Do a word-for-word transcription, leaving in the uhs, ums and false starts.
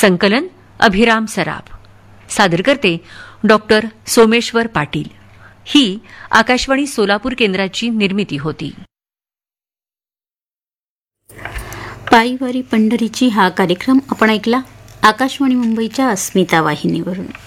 संकलन अभिराम सराफ. सादर करते डॉक्टर सोमेश्वर पाटील. ही आकाशवाणी सोलापूर केंद्राची निर्मिती होती. पायीवारी पंढरीची हा कार्यक्रम आपण ऐकला आकाशवाणी मुंबईच्या अस्मिता वाहिनीवरून.